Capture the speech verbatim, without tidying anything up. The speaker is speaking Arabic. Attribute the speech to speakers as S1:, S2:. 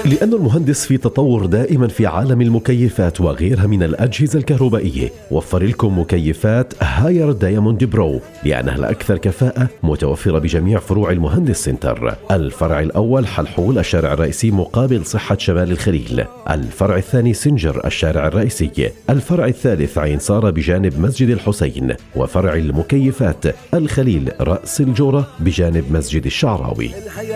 S1: لأن المهندس في تطور دائما في عالم المكيفات وغيرها من الأجهزة الكهربائية، وفر لكم مكيفات هاير دايموند برو لأنها الأكثر كفاءة، متوفرة بجميع فروع المهندس سنتر. الفرع الأول حلحول الشارع الرئيسي مقابل صحة شمال الخليل، الفرع الثاني سنجر الشارع الرئيسي، الفرع الثالث عين سارة بجانب مسجد الحسين، وفرع المكيفات الخليل رأس الجورة بجانب مسجد الشعراوي.